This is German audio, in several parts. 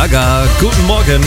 Gaga, guten Morgen.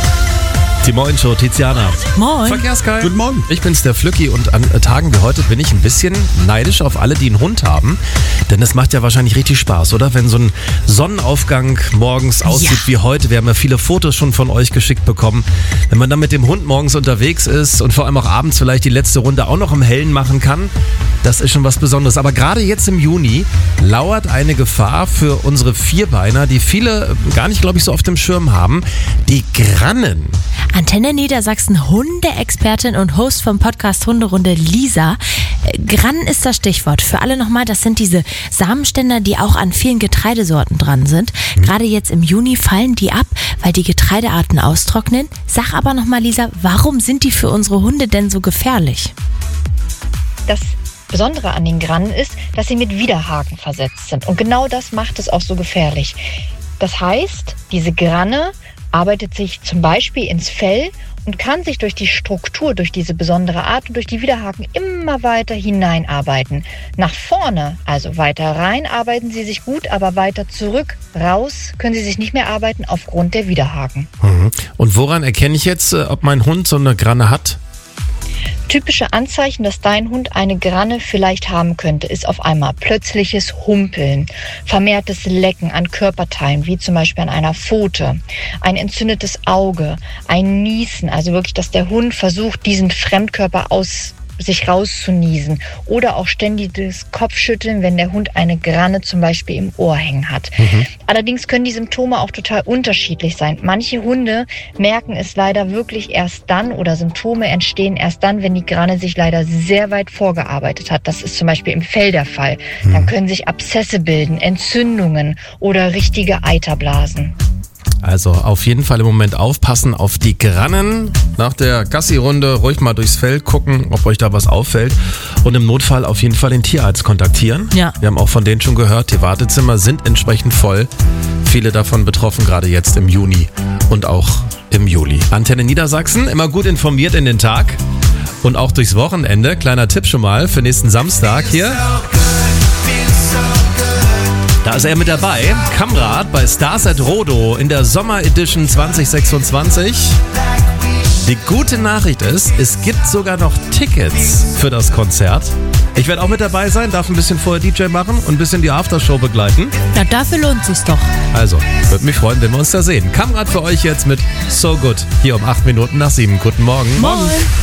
Die Moin-Show, Tiziana. Moin. Verkehrskai. Guten Morgen. Ich bin's, der Flücki, und an Tagen wie heute bin ich ein bisschen neidisch auf alle, die einen Hund haben. Denn es macht ja wahrscheinlich richtig Spaß, oder? Wenn so ein Sonnenaufgang morgens aussieht wie heute. Wir haben ja viele Fotos schon von euch geschickt bekommen. Wenn man dann mit dem Hund morgens unterwegs ist und vor allem auch abends vielleicht die letzte Runde auch noch im Hellen machen kann, das ist schon was Besonderes. Aber gerade jetzt im Juni lauert eine Gefahr für unsere Vierbeiner, die viele gar nicht, glaube ich, so auf dem Schirm haben. Die Grannen. Antenne Niedersachsen Hundeexpertin und Host vom Podcast Hunderunde Lisa. Grannen ist das Stichwort. Für alle nochmal, das sind diese Samenständer, die auch an vielen Getreidesorten dran sind. Gerade jetzt im Juni fallen die ab, weil die Getreidearten austrocknen. Sag aber nochmal, Lisa, warum sind die für unsere Hunde denn so gefährlich? Das Besondere an den Grannen ist, dass sie mit Widerhaken versetzt sind. Und genau das macht es auch so gefährlich. Das heißt, diese Granne arbeitet sich zum Beispiel ins Fell und kann sich durch die Struktur, durch diese besondere Art und durch die Widerhaken immer weiter hineinarbeiten. Nach vorne, also weiter rein, arbeiten sie sich gut, aber weiter zurück, raus, können sie sich nicht mehr arbeiten aufgrund der Widerhaken. Und woran erkenne ich jetzt, ob mein Hund so eine Granne hat? Typische Anzeichen, dass dein Hund eine Granne vielleicht haben könnte, ist auf einmal plötzliches Humpeln, vermehrtes Lecken an Körperteilen, wie zum Beispiel an einer Pfote, ein entzündetes Auge, ein Niesen, also wirklich, dass der Hund versucht, diesen Fremdkörper aus sich rauszunießen, oder auch ständiges Kopfschütteln, wenn der Hund eine Granne zum Beispiel im Ohr hängen hat. Allerdings können die Symptome auch total unterschiedlich sein. Manche Hunde merken es leider wirklich erst dann, oder Symptome entstehen erst dann, wenn die Granne sich leider sehr weit vorgearbeitet hat. Das ist zum Beispiel im Fell der Fall. Dann können sich Abszesse bilden, Entzündungen oder richtige Eiterblasen. Also auf jeden Fall im Moment aufpassen auf die Grannen. Nach der Gassi-Runde ruhig mal durchs Feld gucken, ob euch da was auffällt. Und im Notfall auf jeden Fall den Tierarzt kontaktieren. Ja. Wir haben auch von denen schon gehört, die Wartezimmer sind entsprechend voll. Viele davon betroffen, gerade jetzt im Juni und auch im Juli. Antenne Niedersachsen, immer gut informiert in den Tag und auch durchs Wochenende. Kleiner Tipp schon mal für nächsten Samstag hier. Da ist er mit dabei, Kamrat bei Stars at Rodo in der Sommer Edition 2026. Die gute Nachricht ist, es gibt sogar noch Tickets für das Konzert. Ich werde auch mit dabei sein, darf ein bisschen vorher DJ machen und ein bisschen die Aftershow begleiten. Na, dafür lohnt sich's doch. Also, würde mich freuen, wenn wir uns da sehen. Kamrat für euch jetzt mit So Good, hier um 8 Minuten nach 7. Guten Morgen. Moin.